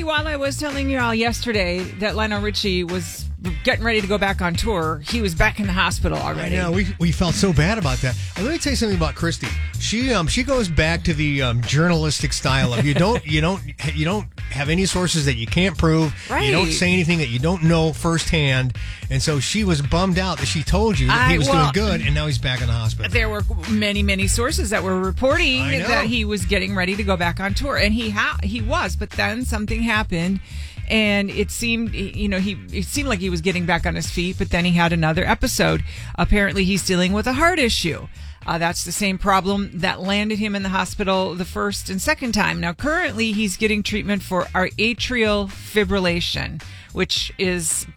while I was telling you all yesterday that Lionel Richie was getting ready to go back on tour, he was back in the hospital already. I know, we felt so bad about that. And let me tell you something about Christy. She goes back to the journalistic style of you don't have any sources that you can't prove. Right. You don't say anything that you don't know firsthand. And so she was bummed out that she told you that he was doing good, and now he's back in the hospital. There were many sources that were reporting that he was getting ready to go back on tour, and he was. But then something happened. And it seemed, it seemed like he was getting back on his feet, but then he had another episode. Apparently, he's dealing with a heart issue. That's the same problem that landed him in the hospital the first and second time. Now, currently, he's getting treatment for atrial fibrillation, which is